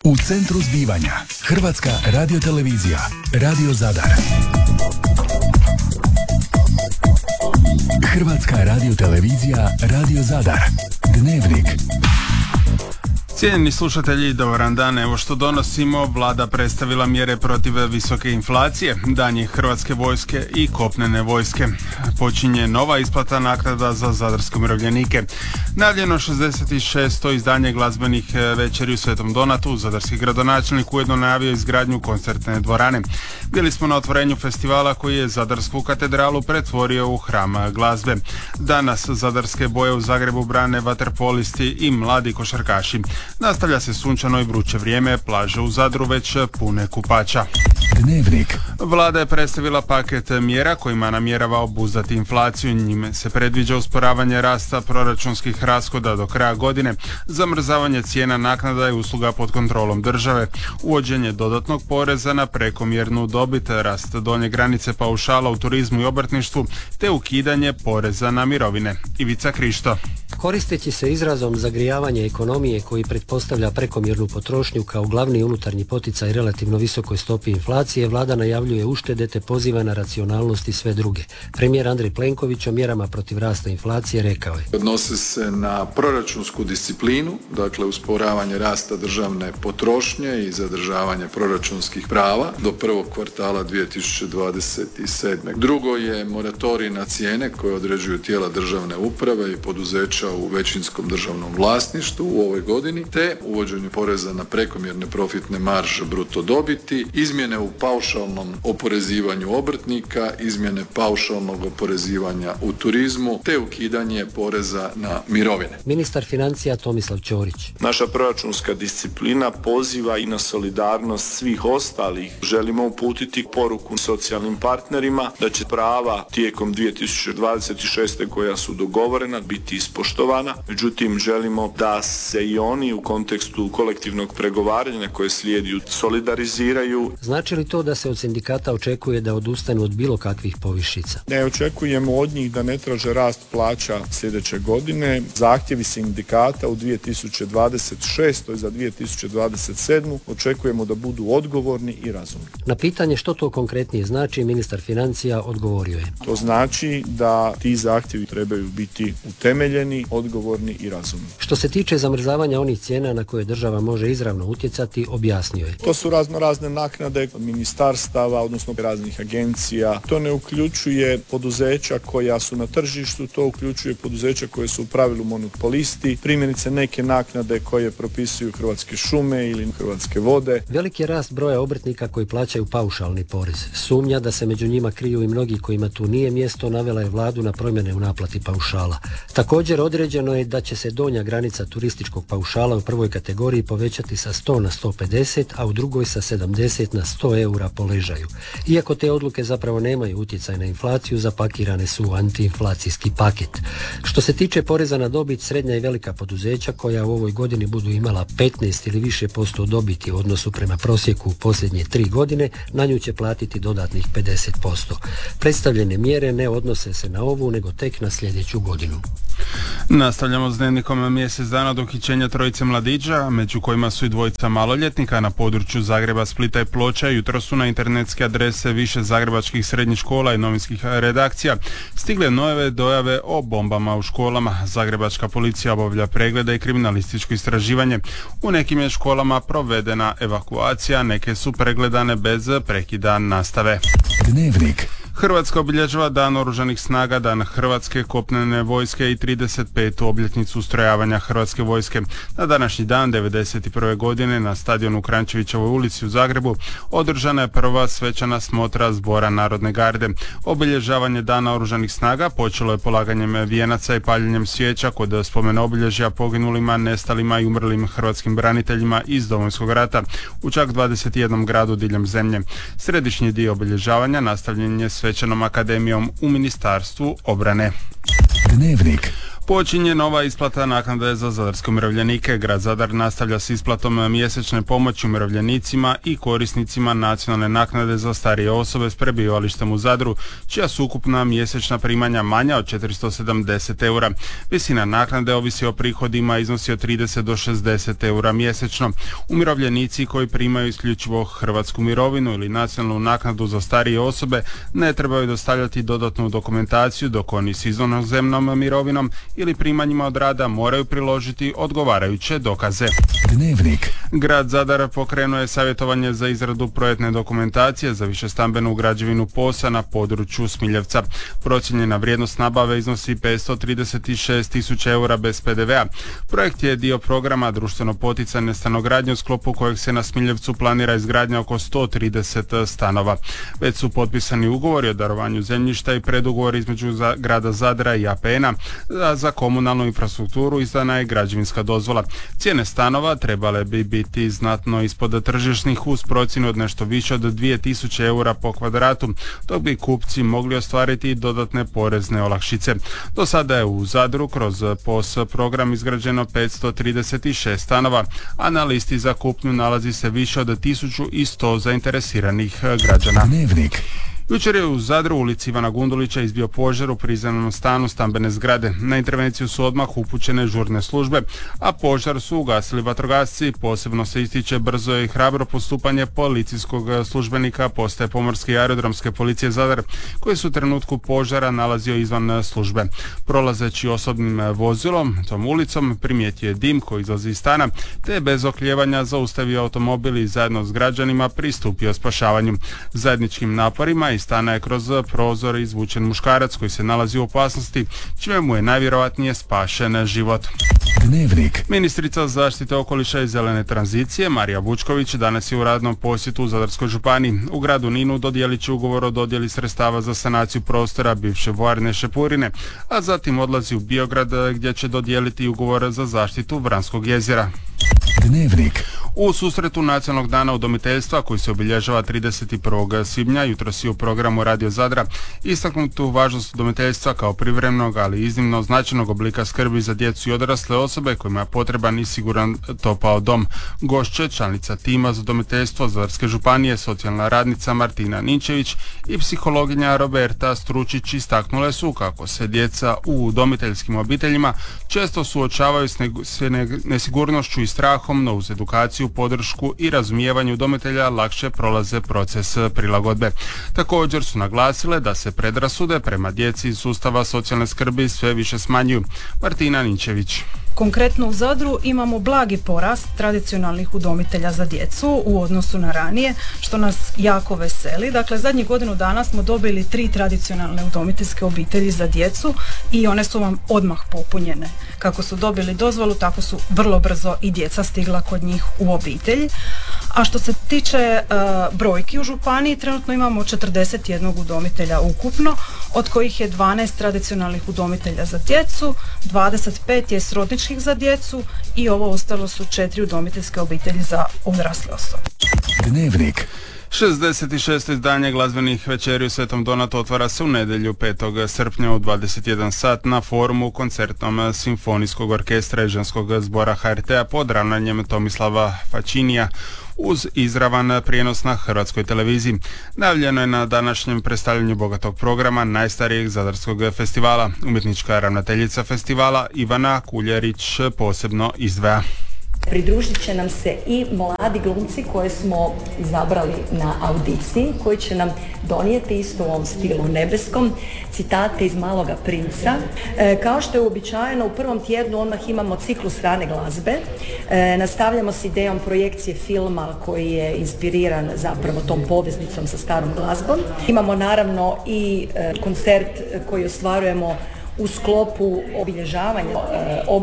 U centru zbivanja Hrvatska radiotelevizija, Radio Zadar. Hrvatska radiotelevizija, Radio Zadar. Dnevnik. Cijenjeni slušatelji, dobar dan. Evo što donosimo. Vlada predstavila mjere protiv visoke inflacije, danje Hrvatske vojske i kopnene vojske. Počinje nova isplata naknada za zadarske umirovljenike. Najavljeno 66. izdanje glazbenih večeri u Svetom Donatu. Zadarski gradonačelnik ujedno najavio izgradnju koncertne dvorane. Bili smo na otvorenju festivala koji je Zadarsku katedralu pretvorio u hram glazbe. Danas zadarske boje u Zagrebu brane vaterpolisti i mladi košarkaši. Nastavlja se sunčano i vruće vrijeme, plaže u Zadru već pune kupača. Dnevnik. Vlada je predstavila paket mjera kojima namjerava obuzdati inflaciju. Njime se predviđa usporavanje rasta proračunskih rashoda do kraja godine, zamrzavanje cijena naknada i usluga pod kontrolom države, uvođenje dodatnog poreza na prekomjernu dobit, rast donje granice paušala u turizmu i obrtništvu, te ukidanje poreza na mirovine. Ivica Krišto. Koristeći se izrazom zagrijavanje ekonomije koji pretpostavlja prekomjernu potrošnju kao glavni unutarnji poticaj relativno visokoj stopi inflacije, vlada najavljuje uštede te poziva na racionalnost i sve druge. Premijer Andrej Plenković o mjerama protiv rasta inflacije rekao je: Odnose se na proračunsku disciplinu, dakle usporavanje rasta državne potrošnje i zadržavanje proračunskih prava do prvog kvartala 2027. Drugo je moratorij na cijene koje određuju tijela državne uprave i poduzeća u većinskom državnom vlasništvu u ovoj godini, te uvođenje poreza na prekomjerne profitne marže bruto dobiti, izmjene u paušalnom oporezivanju obrtnika, izmjene paušalnog oporezivanja u turizmu, te ukidanje poreza na mirovine. Ministar financija Tomislav Ćorić. Naša proračunska disciplina poziva i na solidarnost svih ostalih. Želimo uputiti poruku socijalnim partnerima da će prava tijekom 2026. koja su dogovorena biti ispoštovana. Međutim, želimo da se i oni u kontekstu kolektivnog pregovaranja koje slijedi solidariziraju. Znači li to da se od sindikata očekuje da odustanu od bilo kakvih povišica? Ne očekujemo od njih da ne traže rast plaća sljedeće godine. Zahtjevi sindikata u 2026. za 2027. očekujemo da budu odgovorni i razumni. Na pitanje što to konkretnije znači, ministar financija odgovorio je: To znači da ti zahtjevi trebaju biti utemeljeni, odgovorni i razumni. Što se tiče zamrzavanja onih cijena na koje država može izravno utjecati, objasnio je: To su razne naknade od ministarstava, odnosno raznih agencija. To ne uključuje poduzeća koja su na tržištu, to uključuje poduzeća koje su u pravilu monopolisti, primjerice neke naknade koje propisuju Hrvatske šume ili Hrvatske vode. Veliki je rast broja obrtnika koji plaćaju paušalni porez. Sumnja da se među njima kriju i mnogi kojima tu nije mjesto navela je vladu na promjene u naplati paušala. Također određeno je da će se donja granica turističkog paušala u prvoj kategoriji povećati sa 100 na 150, a u drugoj sa 70 na 100 eura po ležaju. Iako te odluke zapravo nemaju utjecaj na inflaciju, zapakirane su u antiinflacijski paket. Što se tiče poreza na dobit, srednja i velika poduzeća koja u ovoj godini budu imala 15 ili više posto dobiti u odnosu prema prosjeku u posljednje 3 godine, na nju će platiti dodatnih 50%. Predstavljene mjere ne odnose se na ovu, nego tek na sljedeću godinu. Nastavljamo s dnevnikom. Mjesec dana od uhićenja trojice mladića, među kojima su i dvojica maloljetnika na području Zagreba, Splita i Ploča. Jutro su na internetske adrese više zagrebačkih srednjih škola i novinskih redakcija stigle nove dojave o bombama u školama. Zagrebačka policija obavlja preglede i kriminalističko istraživanje. U nekim je školama provedena evakuacija, neke su pregledane bez prekida nastave. Dnevnik. Hrvatska obilježava Dan oružanih snaga, Dan Hrvatske kopnene vojske i 35. obljetnicu ustrojavanja Hrvatske vojske. Na današnji dan 1991. godine na stadionu Kranjčevićevoj ulici u Zagrebu održana je prva svečana smotra Zbora Narodne garde. Obilježavanje Dana oružanih snaga počelo je polaganjem vijenaca i paljenjem svijeća kod spomena obilježja poginulima, nestalima i umrlim hrvatskim braniteljima iz Domovinskog rata u čak 21 gradu diljem zemlje. Središnji dio obilježavanja nastavljen je svečanom akademijom u Ministarstvu obrane. Dnevnik. Počinje nova isplata naknade za zadarske umirovljenike. Grad Zadar nastavlja s isplatom mjesečne pomoći umirovljenicima i korisnicima nacionalne naknade za starije osobe s prebivalištem u Zadru, čija su ukupna mjesečna primanja manja od 470 eura. Visina naknade ovisi o prihodima, iznosi od 30 do 60 eura mjesečno. Umirovljenici koji primaju isključivo hrvatsku mirovinu ili nacionalnu naknadu za starije osobe ne trebaju dostavljati dodatnu dokumentaciju, dok oni s inozemnom mirovinom ili primanjima od rada moraju priložiti odgovarajuće dokaze. Dnevnik. Grad Zadar pokrenuo je savjetovanje za izradu projektne dokumentacije za višestambenu građevinu POS-a na području Smiljevca. Procijenjena vrijednost nabave iznosi 536.000 eura bez PDV-a. Projekt je dio programa društveno poticajne stanogradnje u sklopu kojeg se na Smiljevcu planira izgradnja oko 130 stanova. Već su potpisani ugovori o darovanju zemljišta i predugovor između grada Zadra i APN-a. Za komunalnu infrastrukturu izdana je građevinska dozvola. Cijene stanova trebale bi biti znatno ispod tržišnih uz procjenu od nešto više od 2000 eura po kvadratu, dok bi kupci mogli ostvariti dodatne porezne olakšice. Do sada je u Zadru kroz POS program izgrađeno 536 stanova, a na listi za kupnju nalazi se više od 1100 zainteresiranih građana. Dnevnik. Jučer je u Zadru u ulici Ivana Gundulića izbio požar u prizemnom stanu stambene zgrade. Na intervenciju su odmah upućene žurne službe, a požar su ugasili vatrogasci. Posebno se ističe brzo i hrabro postupanje policijskog službenika postaje pomorske i aerodromske policije Zadar, koji su u trenutku požara nalazio izvan službe. Prolazeći osobnim vozilom, tom ulicom, primijetio je dim koji izlazi iz stana, te je bez oklijevanja zaustavio automobil i zajedno s građanima pristupio spašavanju. Zajedničkim naporima iz stana je kroz prozor izvučen muškarac koji se nalazi u opasnosti, čime mu je najvjerojatnije spašen život. Dnevnik. Ministrica zaštite okoliša i zelene tranzicije Marija Vučković danas je u radnom posjetu u Zadarskoj županiji. U gradu Ninu dodijelit će ugovor o dodjeli sredstava za sanaciju prostora bivše vojarne Šepurine, a zatim odlazi u Biograd gdje će dodijeliti ugovor za zaštitu Vranskog jezera. Dnevnik. U susretu Nacionalnog dana udomiteljstva koji se obilježava 31. svibnja jutros je u programu Radio Zadra istaknutu važnost udomiteljstva kao privremenog, ali iznimno značajnog oblika skrbi za djecu i odrasle osobe kojima je potreban i siguran topao dom. Gošće, članica tima za udomiteljstvo Zadarske županije, socijalna radnica Martina Ninčević i psihologinja Roberta Stručić istaknule su kako se djeca u udomiteljskim obiteljima često suočavaju s nesigurnošću i strahom, no uz edukaciju, podršku i razumijevanje udomitelja lakše prolaze proces prilagodbe. Također su naglasile da se predrasude prema djeci iz sustava socijalne skrbi sve više smanjuju. Martina Ninčević. Konkretno u Zadru imamo blagi porast tradicionalnih udomitelja za djecu u odnosu na ranije, što nas jako veseli. Dakle, zadnjih godinu dana smo dobili 3 tradicionalne udomiteljske obitelji za djecu i one su vam odmah popunjene. Kako su dobili dozvolu, tako su vrlo brzo i djeca stigla kod njih u obitelji. A što se tiče brojki u županiji, trenutno imamo 41 udomitelja ukupno, od kojih je 12 tradicionalnih udomitelja za djecu, 25 je srodničkih za djecu i ovo ostalo su 4 udomiteljske obitelji za odrasle osobe. Dnevnik. 66. izdanje glazbenih večeri u Svetom Donatu otvara se u nedjelju 5. srpnja u 21 sat na forumu koncertnom Simfonijskog orkestra i ženskog zbora HRT-a pod ravnanjem Tomislava Fačinija uz izravan prijenos na Hrvatskoj televiziji. Najavljeno je na današnjem predstavljanju bogatog programa najstarijeg zadarskog festivala. Umjetnička ravnateljica festivala Ivana Kuljerić posebno izdvaja. Pridružit će nam se i mladi glumci koje smo izabrali na audiciji, koji će nam donijeti isto u ovom stilu nebeskom citate iz Maloga princa. Kao što je uobičajeno, u prvom tjednu odmah imamo ciklus rane glazbe. Nastavljamo s idejom projekcije filma koji je inspiriran zapravo tom poveznicom sa starom glazbom. Imamo naravno i koncert koji ostvarujemo u sklopu obilježavanja